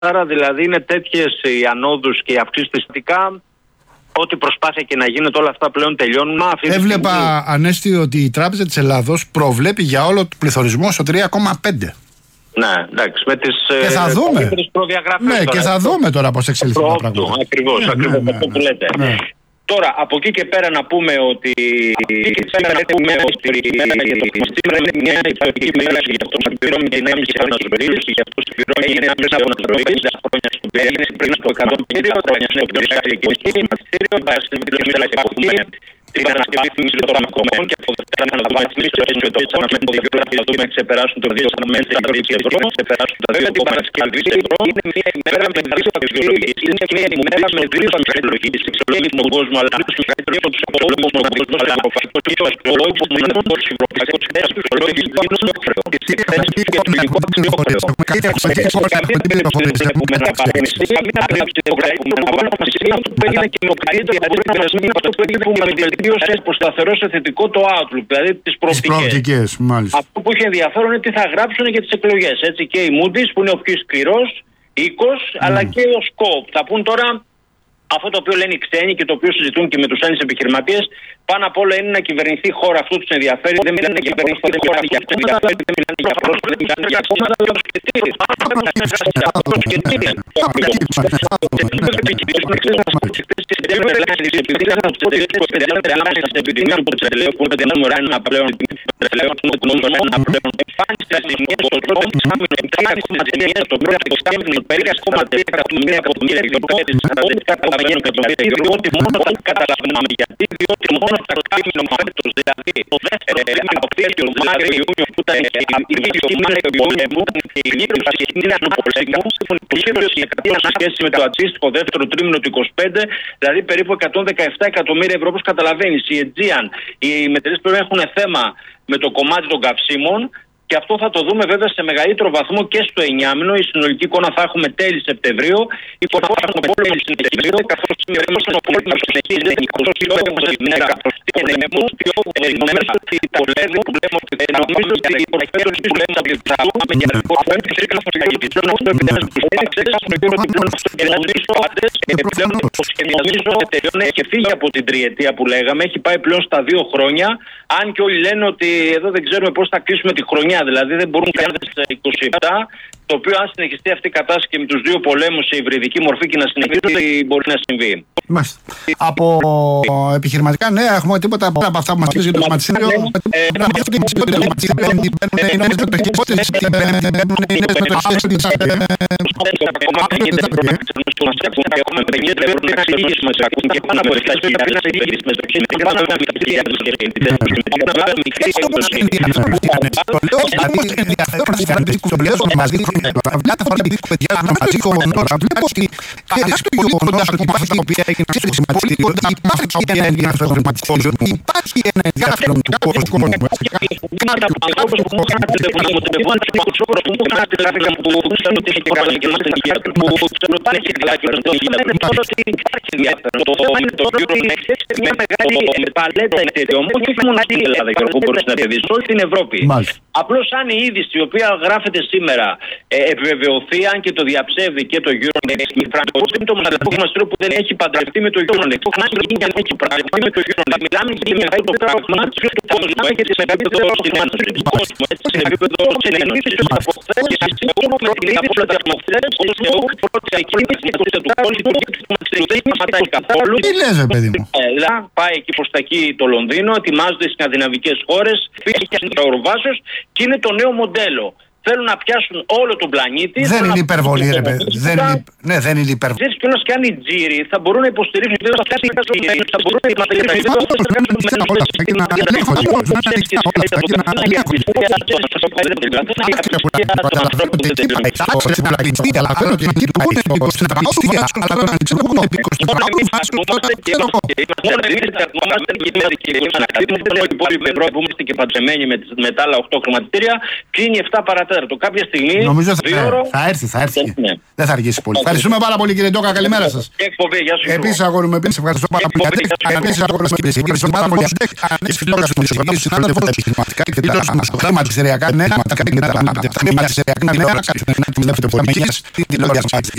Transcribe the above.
Άρα δηλαδή είναι τέτοιες οι ανόδους και οι αυξήσεις στατιστικά. Ό,τι προσπάθεια και να γίνεται, όλα αυτά πλέον τελειώνουν. Έβλεπα, Ανέστη, ότι η Τράπεζα της Ελλάδος προβλέπει για όλο το πληθωρισμό στο 3,5. Ναι, εντάξει, με τις προδιαγραφές. Ναι, και θα δούμε τώρα πώς εξελιχθούν τα πράγματα. Ακριβώς, αυτό που λέτε. Ναι. Τώρα, από εκεί και πέρα να πούμε ότι σήμερα είναι μια ιστορική μέρα για αυτό που πληρώνει την έμεση αναζωής και για αυτό που πληρώνει είναι ένα πλήρω αναζωής 10 χρόνια στην Πέρνη, πριν από 150 χρόνια στην Πέρνη και εκεί μαθητήριο παραστήμη την οποία έχουμε την ανασκευή των αμακωμένων και από δευτέρα να λαμβάνει τις μίσες και το πόνα με το διόλα θα δούμε να ξεπεράσουν το 2,5 ευρώ, να ξεπεράσουν τα 2,5 ευρώ. Είναι μια ημέρα με δύο αξιολογίες. Είναι μια ημέρα με δύο αξιολογίες. Αξιολόγηση στον κόσμο, αλλά είναι στους καλύτερους από τους απολόγους στον κόσμο, αλλά από αυτούς τους αξιολόγους που είναι τους ευρωπαϊκούς θέσεις, τους αξιολόγους που είναι στο χρέο. Τις θέσεις του και το ελληνικό αξιολόγιο. Καμία απαραίτητη το χρέο. Αυτό που έγινε και με ο καλύτερο διαδικασμό, αυτό που έγινε που με βελτίωσε προς σταθερό σε θετικό το outlook, δηλαδή τις προοπτικές. Αυτό που είχε ενδιαφέρον είναι τι θα γράψουν για τις εκλογές. Έτσι και η Moody's που είναι ο πιο σκληρός οίκος, αλλά και ο Scope. Θα πούν τώρα αυτό το οποίο λένε οι ξένοι και το οποίο συζητούν και με τους Έλληνες επιχειρηματίες, πάνω απ' όλα είναι να κυβερνηθεί η χώρα. Αυτό τους ενδιαφέρει. Δεν μιλάνε για κυβερνηθεί η χώρα για αυτό, δεν μιλάνε για πρόσωπο, δεν μιλάνε για κόμματα, δεν διότι μόνο θα καταλαβαίνουμε γιατί, διότι μόνο θα κρίνουμε φέτος, δηλαδή από Φέτιο, Μάριο, Ιούνιο, που ήταν η Μάριο, Ιούνιο, και η λήψη είναι αναπολέμου, που λήψη σε σχέση με το αντίστοιχο δεύτερο τρίμηνο του 25, δηλαδή περίπου 117 εκατομμύρια ευρώ, όπως καταλαβαίνεις. Η Aegean, οι μετρήσεις πρέπει να έχουν θέμα με το κομμάτι των καυσίμων. Και αυτό θα το δούμε βέβαια σε μεγαλύτερο βαθμό και στο 9μηνο. Η συνολική εικόνα θα έχουμε τέλη Σεπτεμβρίου. Η εικόνα θα έχουμε πόλεμο στην Σεπτεμβρίου, καθώς ο πόλεμος συνεχίζεται 20 ώρες την ημέρα. Και νομίζω ότι το λέμε που λέμε ότι δεν νομίζω ότι η προκέρωση που λέμε ότι θα πάμε για να υποφέρουμε και σύγκανα στο καγητήριο να έχουμε επιτέλους τους έξες, και νομίζω πάντες, πλέον ο σχεδιασμός εταιρεών έχει φύγει από την τριετία που λέγαμε, έχει πάει πλέον στα 2 χρόνια, αν και όλοι λένε ότι εδώ δεν ξέρουμε πώς θα κλείσουμε τη χρονιά. Δηλαδή δεν μπορούν καν στα 27, το οποίο αν συνεχιστεί αυτή η κατάσταση και με τους δύο πολέμους σε υβριδική μορφή και να συνεχίσει, μπορεί να συμβεί. Μάλιστα. Από επιχειρηματικά νέα έχουμε τίποτα από αυτά που μας πεις για το χρηματιστήριο? Υπάρχει ένα ενδιαφέρον του κόσμου. Απλώς αν η είδηση η οποία γράφεται σήμερα επιβεβαιωθεί, αν και το διαψεύδει και το Euronext, η Φραγκφούρτη είναι το μοναδικό χρηματιστήριο που δεν έχει παντρευτεί με το Euronext. Αν έχει παντρευτεί με το Euronext, μιλάμε για μεγαλύτερο πράγμα του κόσμου, έχει σε επίπεδο στην Ένωση του κόσμου, σε επίπεδο συνεννόησης της αποθέσεις, όπου πρόκειται από όλα τα αποθέσεις, όπου πρόκειται εκκίνηση του κόσμου, που μας σταματάει καθόλου. Τι λες, παιδί μου? Πάει εκεί προς τα εκεί το Λονδίνο, ετοιμάζονται οι σκανδιναβικές χώρες, φύγει και το Ευρωβάσος και είναι το νέο μοντέλο. Θέλουν να πιάσουν όλο τον πλανήτη. Δεν είναι υπερβολή, ρε παιδί. Ναι, δεν είναι υπερβολή. Ξέρεις κιόλας και αν οι τζίροι θα μπορούν να υποστηρίξουν. Θα μπορούν να υποστηρίξουν. Και παντρεμένοι με τα άλλα 8 χρηματιστήρια, κλείνει 7 παρατέταρτο. Κάποια στιγμή. Νομίζω θα έρθει. Δεν θα αργήσει πολύ. Ευχαριστούμε πάρα πολύ, κύριε Ντόκα. Καλημέρα σας. Επίσης, αγόρι μου, ευχαριστώ πάρα πολύ. Επίσης, αγόρι μου, ευχαριστώ πάρα πολύ. Συνάδελφος,